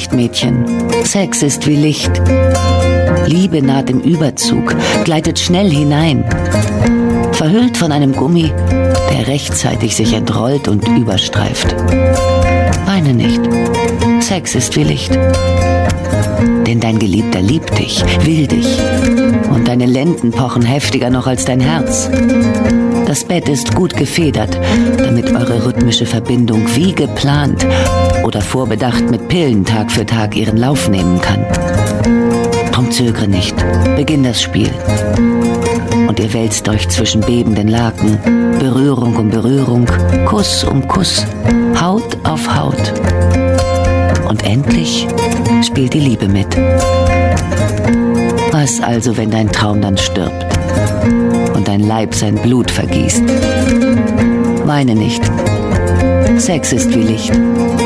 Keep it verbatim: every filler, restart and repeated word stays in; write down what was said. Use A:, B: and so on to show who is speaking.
A: nicht, Mädchen. Sex ist wie Licht. Liebe naht im Überzug, gleitet schnell hinein. Verhüllt von einem Gummi, der rechtzeitig sich entrollt und überstreift. Weine nicht. Sex ist wie Licht. Denn dein Geliebter liebt dich, will dich. Und deine Lenden pochen heftiger noch als dein Herz. Das Bett ist gut gefedert, damit eure rhythmische Verbindung wie geplant oder vorbedacht mit Pillen Tag für Tag ihren Lauf nehmen kann. Drum zögere nicht, beginn das Spiel. Und ihr wälzt euch zwischen bebenden Laken, Berührung um Berührung, Kuss um Kuss, Haut auf Haut. Und endlich spielt die Liebe mit. Was also, wenn dein Traum dann stirbt und dein Leib sein Blut vergießt? Weine nicht. Sex ist wie Licht.